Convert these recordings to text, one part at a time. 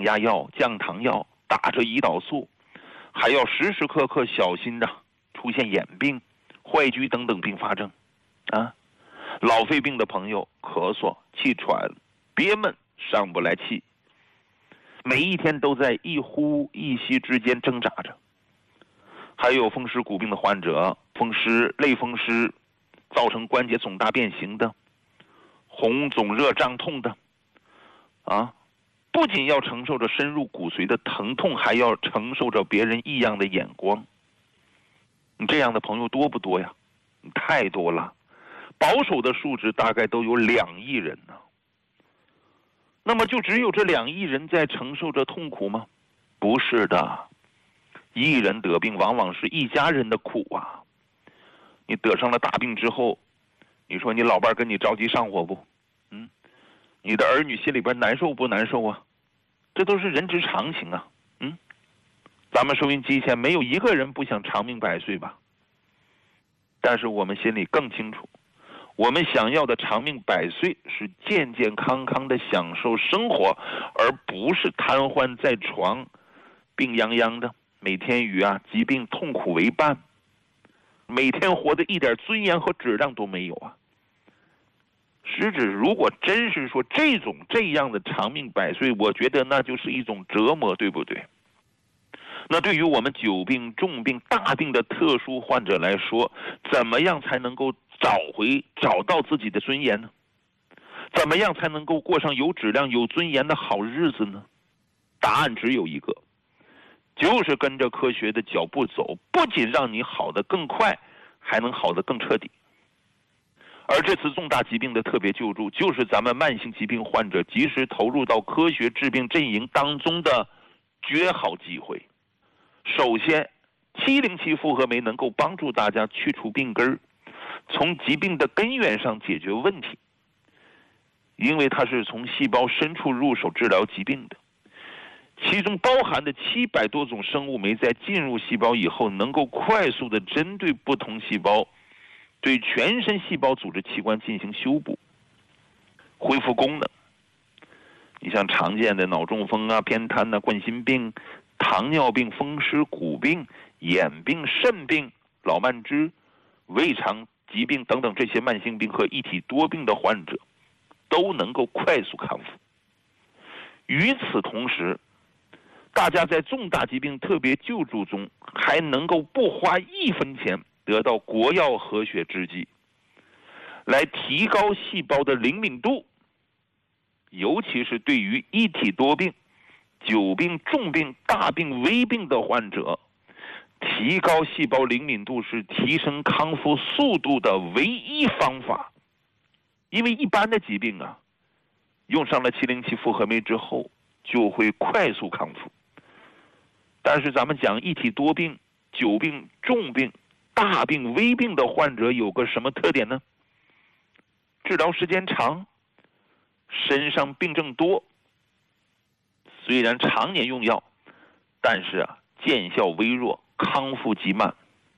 压药、降糖药，打着胰岛素，还要时时刻刻小心的出现眼病、坏疽等等并发症啊。老肺病的朋友咳嗽、气喘、憋闷、上不来气，每一天都在一呼一吸之间挣扎着。还有风湿骨病的患者，类风湿造成关节肿大变形的，红肿热胀痛的啊，不仅要承受着深入骨髓的疼痛，还要承受着别人异样的眼光。你这样的朋友多不多呀？太多了，保守的数值大概都有2亿人呢。那么就只有这2亿人在承受着痛苦吗？不是的，一人得病往往是一家人的苦啊。你得上了大病之后，你说你老伴跟你着急上火不？你的儿女心里边难受不难受啊？这都是人之常情啊。咱们收音机前没有一个人不想长命百岁吧？但是我们心里更清楚，我们想要的长命百岁是健健康康的享受生活，而不是瘫痪在床，病殃殃的，每天与疾病痛苦为伴，每天活得一点尊严和质量都没有啊。实质如果真是说这样的长命百岁，我觉得那就是一种折磨，对不对？那对于我们久病、重病、大病的特殊患者来说，怎么样才能够找到自己的尊严呢？怎么样才能够过上有质量、有尊严的好日子呢？答案只有一个，就是跟着科学的脚步走，不仅让你好得更快，还能好得更彻底。而这次重大疾病的特别救助，就是咱们慢性疾病患者及时投入到科学治病阵营当中的绝好机会。首先，707复合酶能够帮助大家去除病根，从疾病的根源上解决问题，因为它是从细胞深处入手治疗疾病的，其中包含的700多种生物酶在进入细胞以后，能够快速的针对不同细胞，对全身细胞组织器官进行修补、恢复功能。你像常见的脑中风偏瘫冠心病、糖尿病、风湿骨病、眼病、肾病、老慢支、胃肠疾病等等这些慢性病和一体多病的患者，都能够快速康复。与此同时，大家在重大疾病特别救助中，还能够不花1分钱得到国药和血制剂，来提高细胞的灵敏度，尤其是对于一体多病、久病、重病、大病、危病的患者，提高细胞灵敏度是提升康复速度的唯一方法。因为一般的疾病用上了707复合酶之后就会快速康复，但是咱们讲一体多病、久病、重病、大病、危病的患者有个什么特点呢？治疗时间长，身上病症多，虽然常年用药，但是见效微弱，康复极慢。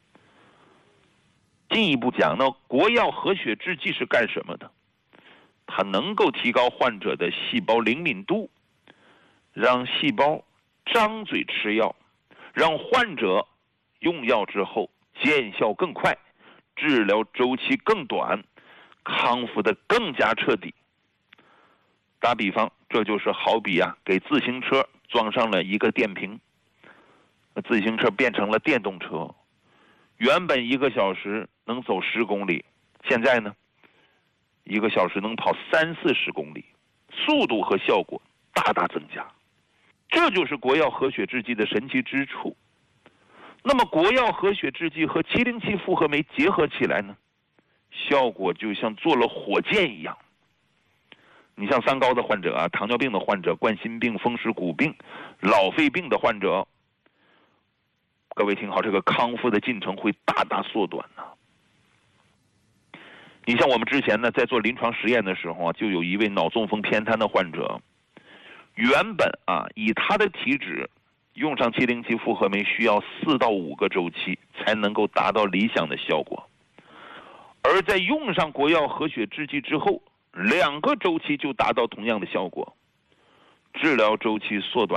进一步讲呢，国药和血制剂是干什么的？它能够提高患者的细胞灵敏度，让细胞张嘴吃药，让患者用药之后见效更快，治疗周期更短，康复的更加彻底。打比方，这就是好比给自行车装上了一个电瓶，自行车变成了电动车，原本1个小时能走10公里，现在呢1个小时能跑30-40公里，速度和效果大大增加。这就是国药和血制剂的神奇之处。那么国药和血制剂和707复合酶结合起来呢，效果就像做了火箭一样。你像三高的患者糖尿病的患者、冠心病、风湿骨病、老肺病的患者，各位听好，这个康复的进程会大大缩短你像我们之前呢，在做临床实验的时候就有一位脑中风偏瘫的患者，原本以他的体质，用上707复合酶需要4到5个周期才能够达到理想的效果，而在用上国药和血制剂之后，2个周期就达到同样的效果，治疗周期缩短